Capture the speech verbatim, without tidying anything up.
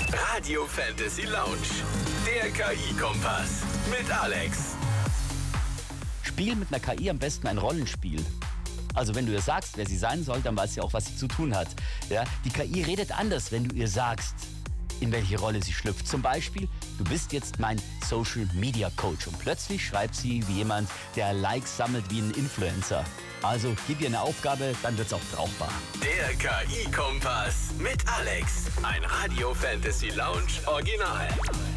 Radio Fantasy Lounge. Der K I-Kompass mit Alex. Spiel mit einer K I am besten ein Rollenspiel. Also wenn du ihr sagst, wer sie sein soll, dann weiß sie auch, was sie zu tun hat. Ja? Die K I redet anders, wenn du ihr sagst, in welche Rolle sie schlüpft. Zum Beispiel, du bist jetzt mein Social Media Coach und plötzlich schreibt sie wie jemand, der Likes sammelt wie ein Influencer. Also gib ihr eine Aufgabe, dann wird's auch brauchbar. Der K I-Kompass mit Alex. Ein Radio Fantasy Lounge Original.